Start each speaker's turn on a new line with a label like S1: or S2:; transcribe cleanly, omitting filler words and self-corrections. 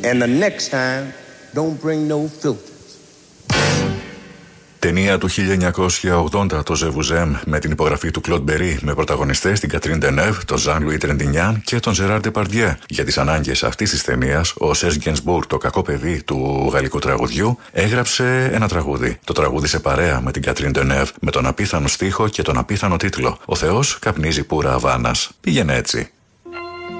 S1: And the next time, don't bring no filters.
S2: Ταινία του 1980, το Ζεβουζέμ, με την υπογραφή του Κλοντ Μπερί, με πρωταγωνιστές την Κατρίν Ντενεύ, τον Ζαν Λουί Τρεντινιάν και τον Ζεράρ Ντεπαρντιέ. Για τις ανάγκες αυτής της ταινίας, ο Σερζ Γκενσμπουργκ, το κακό παιδί του γαλλικού τραγουδιού, έγραψε ένα τραγούδι. Το τραγούδισε παρέα με την Κατρίν Ντενεύ, με τον απίθανο στίχο και τον απίθανο τίτλο «Ο Θεός καπνίζει πουρα Αβάνας». Πήγαινε έτσι.